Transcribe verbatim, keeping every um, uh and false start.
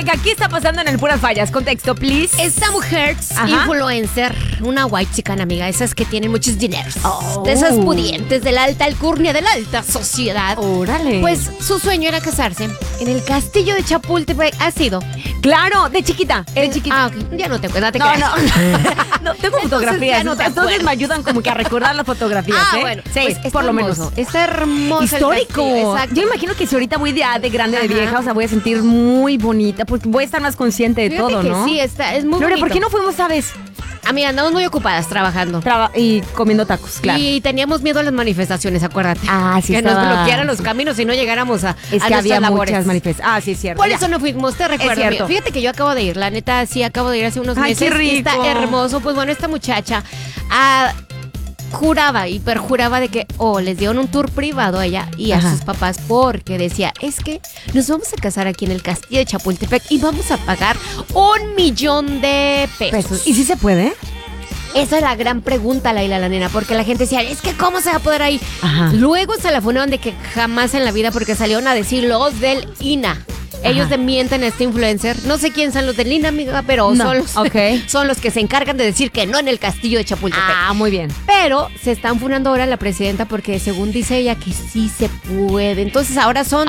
Mónica, ¿qué está pasando en el Puras Fallas? Contexto, please. Esta mujer, Ajá. influencer, una white chican, amiga, esas que tienen muchos dineros. Oh. De esas pudientes, de la alta alcurnia, de la alta sociedad. Órale. Pues su sueño era casarse en el castillo de Chapultepec. ¿Ha sido? Claro, de chiquita. De Eh, chiquita. Ah, ok. Ya no te acuerdas, te No, creas. no. No, tengo Entonces, fotografías. ya no te Entonces acuerdas. me ayudan como que a recordar las fotografías, Ah, ¿eh? bueno. Sí, pues está por lo menos. hermoso. Está hermoso. el Histórico. castillo, exacto. Yo imagino que si ahorita voy de, de grande, de Ajá. vieja, o sea, voy a sentir muy bonita, porque voy a estar más consciente de Fíjate todo, que ¿no? sí, está, es muy Lore, bonito. ¿por qué no fuimos, sabes? Amiga, andamos muy ocupadas trabajando. Traba- y comiendo tacos, claro. Y teníamos miedo a las manifestaciones, acuérdate. Ah, sí Que estaba- nos bloquearan los caminos y no llegáramos a, Es a que nuestras había labores. muchas manifestaciones. Ah, sí, es cierto. Por Ya. eso no fuimos, te recuerdo. Es cierto. amiga. Fíjate que yo acabo de ir, la neta, sí, acabo de ir hace unos Ay, meses. qué rico. Y está hermoso. Pues bueno, esta muchacha ah, juraba y perjuraba de que, oh, les dieron un tour privado a ella y a Ajá. sus papás porque decía, es que nos vamos a casar aquí en el castillo de Chapultepec y vamos a pagar un millón de pesos. Pesos. ¿Y si se puede? Esa es la gran pregunta, Laila, la nena, porque la gente decía, es que ¿cómo se va a poder ahí? Ajá. Luego se la funaron de que jamás en la vida, porque salieron a decir los del I N A. Ellos Ajá. demienten a este influencer. No sé quién son los del I N A, amiga, pero No, son, los, ok. son los que se encargan de decir que no en el castillo de Chapultepec. Ah, muy bien. Pero se están funando ahora a la presidenta porque según dice ella que sí se puede. Entonces ahora son